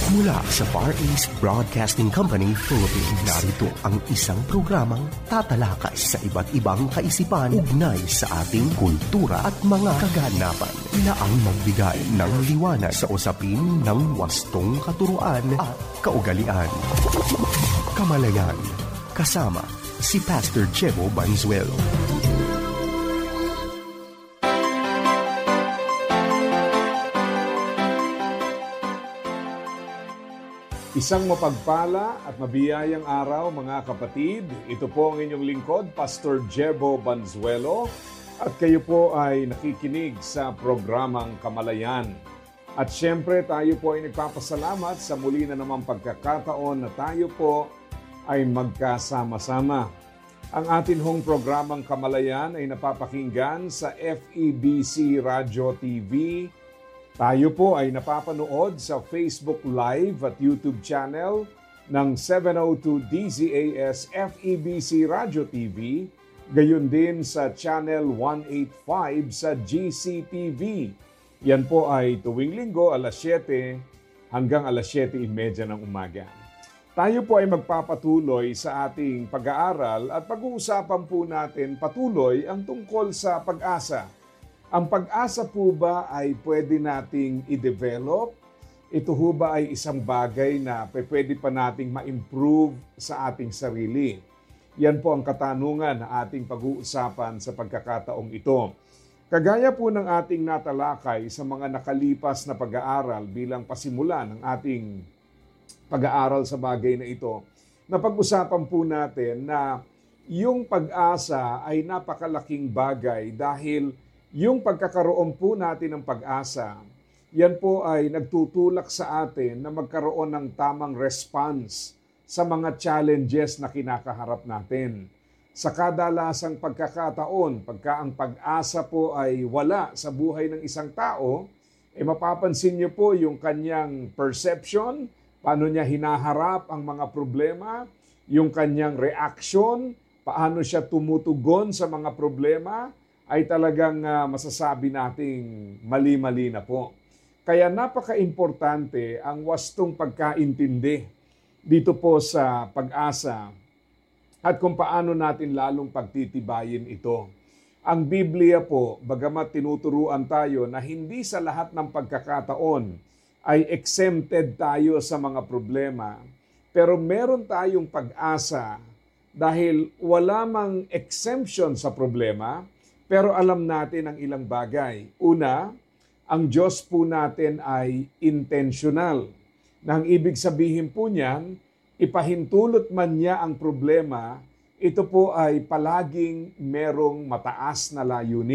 Mula sa Far East Broadcasting Company, Philippines, narito ang isang programang tatalakay sa iba't ibang kaisipan ugnay sa ating kultura at mga kaganapan na ang magbigay ng liwanag sa usapin ng wastong katuruan at kaugalian. Kamalayan, kasama si Pastor Jebo Banzuelo. Isang mapagpala at mabiyayang araw mga kapatid. Ito po ang inyong lingkod, Pastor Jebo Banzuelo. At kayo po ay nakikinig sa programang Kamalayan. At syempre tayo po ay nagpapasalamat sa muli na namang pagkakataon na tayo po ay magkasama-sama. Ang atin hong programang Kamalayan ay napapakinggan sa FEBC Radio TV. Tayo po ay napapanood sa Facebook Live at YouTube channel ng 702 DZAS FEBC Radio TV, gayon din sa channel 185 sa GCTV. Yan po ay tuwing linggo alas 7 hanggang alas 7:30 ng umaga. Tayo po ay magpapatuloy sa ating pag-aaral at pag-uusapan po natin patuloy ang tungkol sa pag-asa. Ang pag-asa po ba ay pwede nating i-develop? Ito ho ba ay isang bagay na pwede pa nating ma-improve sa ating sarili? Yan po ang katanungan na ating pag-uusapan sa pagkakataong ito. Kagaya po ng ating natalakay sa mga nakalipas na pag-aaral bilang pasimula ng ating pag-aaral sa bagay na ito, napag-usapan po natin na yung pag-asa ay napakalaking bagay dahil yung pagkakaroon po natin ng pag-asa, yan po ay nagtutulak sa atin na magkaroon ng tamang response sa mga challenges na kinakaharap natin. Sa kadalasang pagkakataon, pagka ang pag-asa po ay wala sa buhay ng isang tao, mapapansin niyo po yung kanyang perception, paano niya hinaharap ang mga problema, yung kanyang reaction, paano siya tumutugon sa mga problema, ay talagang masasabi nating mali-mali na po. Kaya napaka-importante ang wastong pagkaintindi dito po sa pag-asa at kung paano natin lalong pagtitibayin ito. Ang Biblia po, bagamat tinuturuan tayo na hindi sa lahat ng pagkakataon ay exempted tayo sa mga problema, pero meron tayong pag-asa dahil wala mang exemption sa problema. Pero alam natin ang ilang bagay. Una, ang Diyos po natin ay intentional. Nang ibig sabihin po niyan, ipahintulot man niya ang problema, ito po ay palaging merong mataas na layunin.